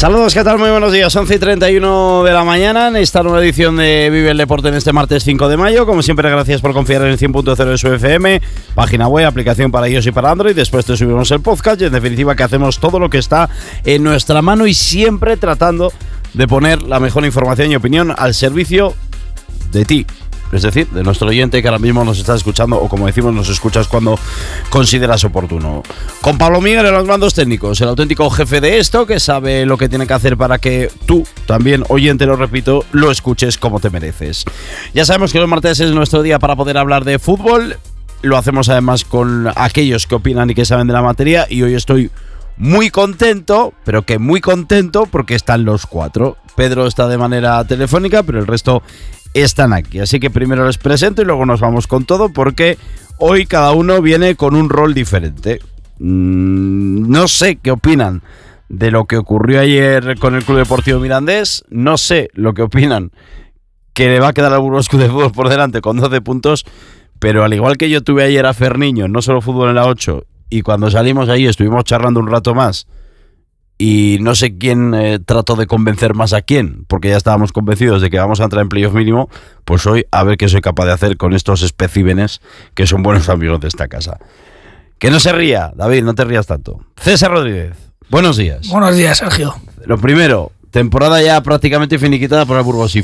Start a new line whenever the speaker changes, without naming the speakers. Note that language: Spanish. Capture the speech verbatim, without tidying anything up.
Saludos, ¿qué tal? Muy buenos días, once y treinta y uno de la mañana en esta nueva edición de Vive el Deporte en este martes cinco de mayo. Como siempre, gracias por confiar en el cien punto cero de su F M, página web, aplicación para iOS y para Android. Después te subimos el podcast y en definitiva que hacemos todo lo que está en nuestra mano y siempre tratando de poner la mejor información y opinión al servicio de ti. Es decir, de nuestro oyente que ahora mismo nos está escuchando, o como decimos, nos escuchas cuando consideras oportuno. Con Pablo Miguel en los mandos técnicos, el auténtico jefe de esto, que sabe lo que tiene que hacer para que tú, también oyente, lo repito, lo escuches como te mereces. Ya sabemos que los martes es nuestro día para poder hablar de fútbol. Lo hacemos además con aquellos que opinan y que saben de la materia, y hoy estoy muy contento, pero que muy contento porque están los cuatro. Pedro está de manera telefónica, pero el resto están aquí, así que primero les presento y luego nos vamos con todo, porque hoy cada uno viene con un rol diferente. Mm, no sé qué opinan de lo que ocurrió ayer con el Club Deportivo Mirandés, no sé lo que opinan que le va a quedar al Burgos Club de Fútbol por delante con doce puntos, pero al igual que yo tuve ayer a Ferniño, no solo fútbol en la ocho, y cuando salimos ahí estuvimos charlando un rato más, y no sé quién eh, trató de convencer más a quién, porque ya estábamos convencidos de que vamos a entrar en playoff mínimo, pues hoy a ver qué soy capaz de hacer con estos especímenes que son buenos amigos de esta casa. Que no se ría, David, no te rías tanto. César Rodríguez, buenos días.
Buenos días, Sergio.
Lo primero, temporada ya prácticamente finiquitada por el Burgos.